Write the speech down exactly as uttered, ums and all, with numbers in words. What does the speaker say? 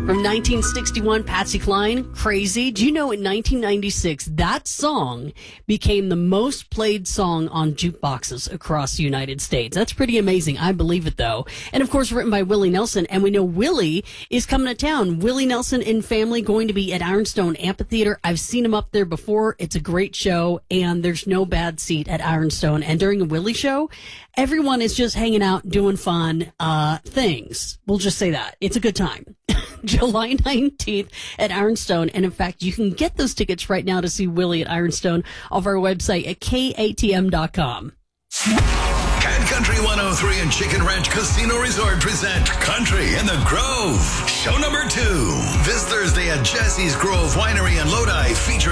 From nineteen sixty-one, Patsy Cline, Crazy. Do you know in nineteen ninety-six, that song became the most played song on jukeboxes across the United States? That's pretty amazing. I believe it, though. And, of course, written by Willie Nelson. And we know Willie is coming to town. Willie Nelson and family going to be at Ironstone Amphitheater. I've seen him up there before. It's a great show, and there's no bad seat at Ironstone. And during the Willie show, everyone is just hanging out, doing fun uh, things. We'll just say that. It's a good time. July nineteenth at Ironstone. And in fact, you can get those tickets right now to see Willie at Ironstone off our website at K A T M dot com. Cat Country one oh three and Chicken Ranch Casino Resort present Country in the Grove. Show number two. This Thursday at Jesse's Grove Winery in Lodi, featuring